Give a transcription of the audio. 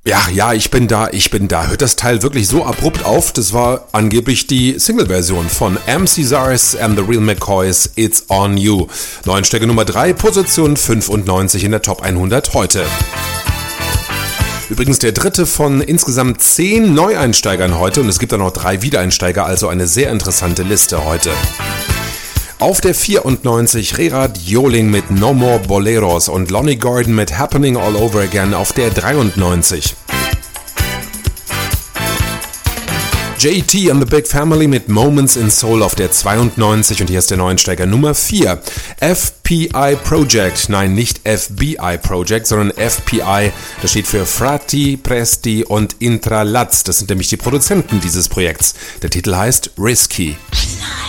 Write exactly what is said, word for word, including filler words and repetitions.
Ja, ja, ich bin da, ich bin da. Hört das Teil wirklich so abrupt auf? Das war angeblich die Single-Version von M C Zars and the Real McCoys, It's On You. Neuensteiger Nummer drei, Position fünfundneunzig in der Top hundert heute. Übrigens der dritte von insgesamt zehn Neueinsteigern heute und es gibt auch noch drei Wiedereinsteiger, also eine sehr interessante Liste heute. Auf der vierundneunzig Gerard Joling mit No More Boleros und Lonnie Gordon mit Happening All Over Again auf der dreiundneunzig. J T and the Big Family mit Moments in Soul auf der zweiundneunzig und hier ist der Neuensteiger Nummer vier. F P I Project, nein nicht F B I Project, sondern F P I, das steht für Frati, Presti und Intralaz, das sind nämlich die Produzenten dieses Projekts. Der Titel heißt Risky.